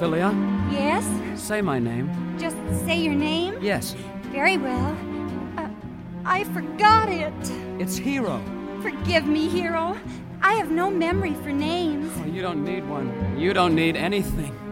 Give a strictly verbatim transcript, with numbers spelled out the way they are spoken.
Philia? Yes? Say my name. Just say your name? Yes. Very well. Uh, I forgot it. It's Hero. Forgive me, Hero. I have no memory for names. Oh, you don't need one. You don't need anything.